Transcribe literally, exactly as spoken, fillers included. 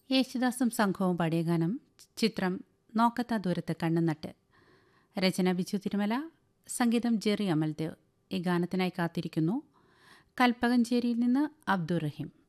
യേശുദാസും സംഘവും പാടിയ ഗാനം. ചിത്രം നോക്കത്താ ദൂരത്ത് കണ്ണുനട്ട്. രചന ബിജു തിരുമല, സംഗീതം ജെറി അമൽദേവ്. ഈ ഗാനത്തിനായി കാത്തിരിക്കുന്നു കൽപ്പകഞ്ചേരിയിൽ നിന്ന് അബ്ദുറഹീം.